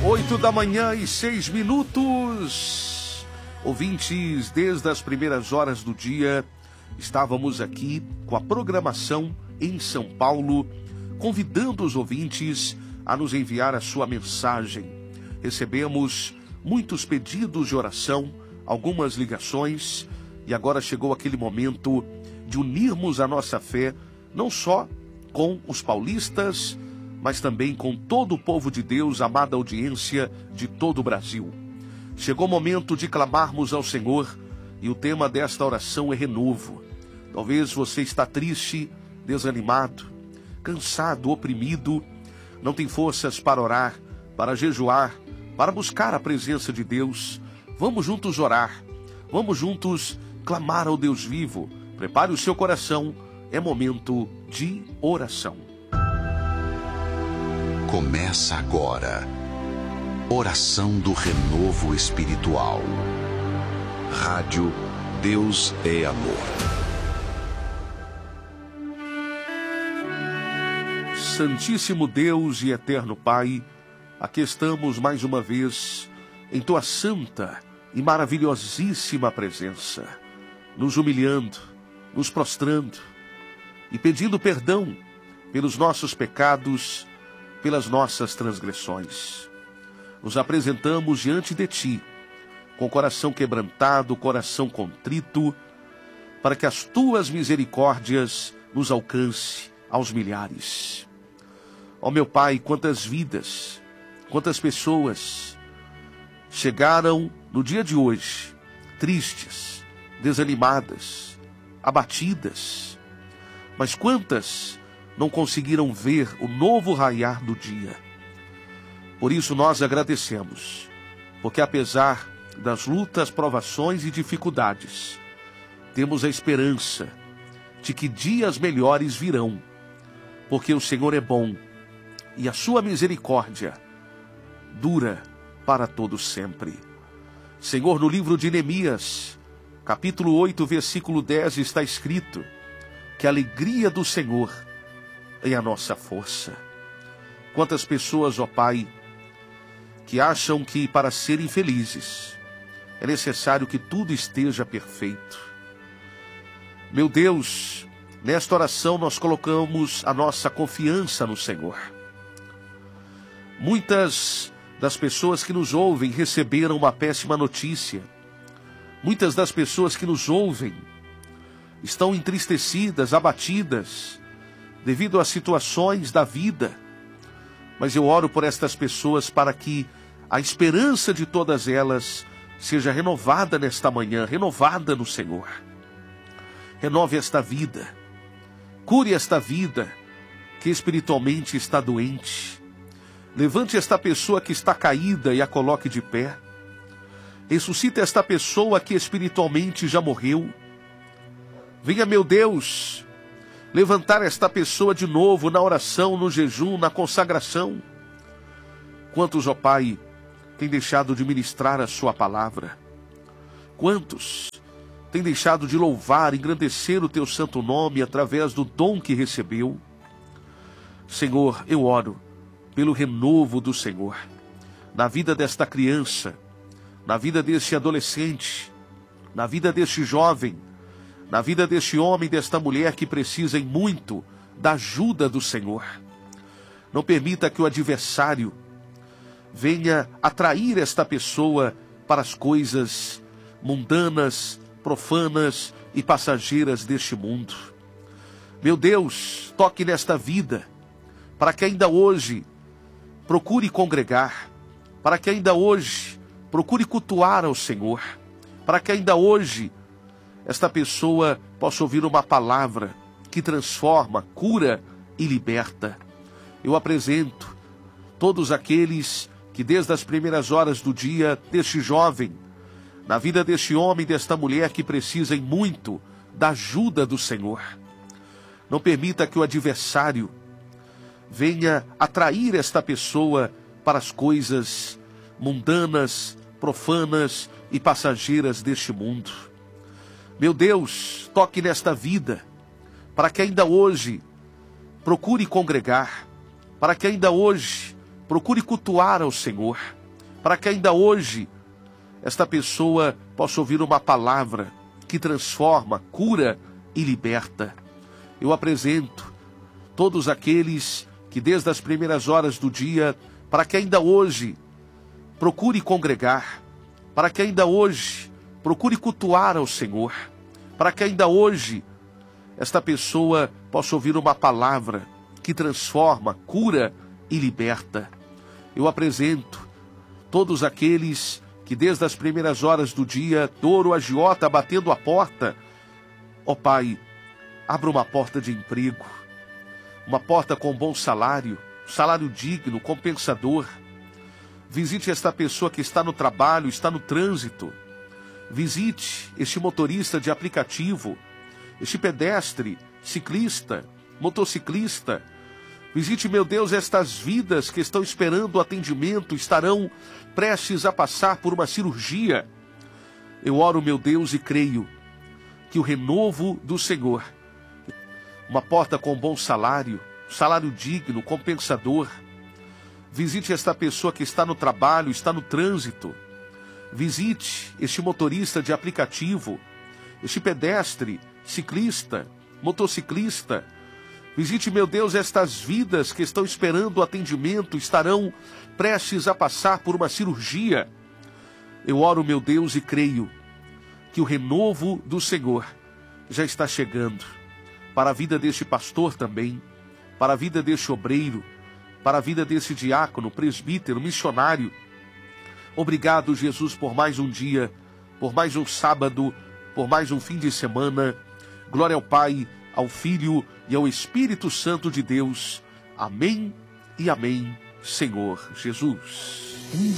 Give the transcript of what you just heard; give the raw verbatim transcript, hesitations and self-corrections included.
Oito da manhã e seis minutos. Ouvintes, desde as primeiras horas do dia, estávamos aqui com a programação em São Paulo, convidando os ouvintes a nos enviar a sua mensagem. Recebemos muitos pedidos de oração, algumas ligações, e agora chegou aquele momento de unirmos a nossa fé, não só com os paulistas, mas também com todo o povo de Deus, amada audiência de todo o Brasil. Chegou o momento de clamarmos ao Senhor, e o tema desta oração é renovo. Talvez você está triste, desanimado, cansado, oprimido, não tem forças para orar, para jejuar, para buscar a presença de Deus. Vamos juntos orar, vamos juntos clamar ao Deus vivo. Prepare o seu coração, é momento de oração. Começa agora, oração do renovo espiritual. Rádio Deus é Amor. Santíssimo Deus e eterno Pai, aqui estamos mais uma vez em Tua santa e maravilhosíssima presença, nos humilhando, nos prostrando e pedindo perdão pelos nossos pecados, pelas nossas transgressões. Nos apresentamos diante de Ti, com o coração quebrantado, coração contrito, para que as Tuas misericórdias nos alcance aos milhares. Ó meu Pai, quantas vidas, quantas pessoas chegaram no dia de hoje, tristes, desanimadas, abatidas, mas quantas não conseguiram ver o novo raiar do dia. Por isso nós agradecemos, porque apesar das lutas, provações e dificuldades, temos a esperança de que dias melhores virão, porque o Senhor é bom e a sua misericórdia dura para todo sempre. Senhor, no livro de Neemias, capítulo oito, versículo dez, está escrito que a alegria do Senhor é a nossa força. Quantas pessoas, ó Pai, que acham que para serem felizes é necessário que tudo esteja perfeito. Meu Deus, nesta oração nós colocamos a nossa confiança no Senhor. Muitas das pessoas que nos ouvem receberam uma péssima notícia. Muitas das pessoas que nos ouvem estão entristecidas, abatidas, devido às situações da vida. Mas eu oro por estas pessoas para que a esperança de todas elas seja renovada nesta manhã, renovada no Senhor. Renove esta vida, cure esta vida que espiritualmente está doente. Levante esta pessoa que está caída e a coloque de pé. Ressuscite esta pessoa que espiritualmente já morreu. Venha, meu Deus, levantar esta pessoa de novo na oração, no jejum, na consagração. Quantos, ó Pai, têm deixado de ministrar a sua palavra? Quantos têm deixado de louvar, engrandecer o teu santo nome através do dom que recebeu? Senhor, eu oro pelo renovo do Senhor, na vida desta criança, na vida deste adolescente, na vida deste jovem, na vida deste homem, desta mulher que precisam muito da ajuda do Senhor. Não permita que o adversário venha atrair esta pessoa para as coisas mundanas, profanas e passageiras deste mundo. Meu Deus, toque nesta vida, para que ainda hoje procure congregar, para que ainda hoje procure cultuar ao Senhor, para que ainda hoje esta pessoa possa ouvir uma palavra que transforma, cura e liberta. Eu apresento todos aqueles que desde as primeiras horas do dia deste jovem, na vida deste homem, desta mulher que precisam muito da ajuda do Senhor. Não permita que o adversário venha atrair esta pessoa para as coisas mundanas, profanas e passageiras deste mundo. Meu Deus, toque nesta vida, para que ainda hoje procure congregar, para que ainda hoje procure cultuar ao Senhor, para que ainda hoje esta pessoa possa ouvir uma palavra que transforma, cura e liberta. Eu apresento todos aqueles que desde as primeiras horas do dia, para que ainda hoje procure congregar, para que ainda hoje procure cultuar ao Senhor, para que ainda hoje esta pessoa possa ouvir uma palavra que transforma, cura e liberta. Eu apresento todos aqueles que desde as primeiras horas do dia, touro, agiota, batendo a porta. Ó Pai, abra uma porta de emprego, uma porta com bom salário, salário digno, compensador. Visite esta pessoa que está no trabalho, está no trânsito. Visite este motorista de aplicativo, este pedestre, ciclista, motociclista. Visite, meu Deus, estas vidas que estão esperando o atendimento, estarão prestes a passar por uma cirurgia. Eu oro, meu Deus, e creio que o renovo do Senhor, uma porta com bom salário, salário digno, compensador. Visite esta pessoa que está no trabalho, está no trânsito. Visite este motorista de aplicativo, este pedestre, ciclista, motociclista. Visite, meu Deus, estas vidas que estão esperando o atendimento, estarão prestes a passar por uma cirurgia. Eu oro, meu Deus, e creio que o renovo do Senhor já está chegando para a vida deste pastor também, para a vida deste obreiro, para a vida desse diácono, presbítero, missionário. Obrigado, Jesus, por mais um dia, por mais um sábado, por mais um fim de semana. Glória ao Pai, ao Filho e ao Espírito Santo de Deus. Amém e amém, Senhor Jesus.